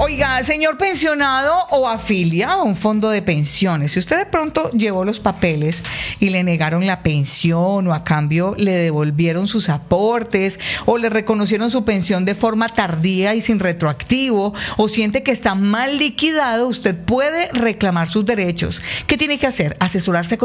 Oiga, señor pensionado o afiliado a un fondo de pensiones, si usted de pronto llevó los papeles y le negaron la pensión o a cambio le devolvieron sus aportes o le reconocieron su pensión de forma tardía y sin retroactivo o siente que está mal liquidado, usted puede reclamar sus derechos. ¿Qué tiene que hacer? Asesorarse con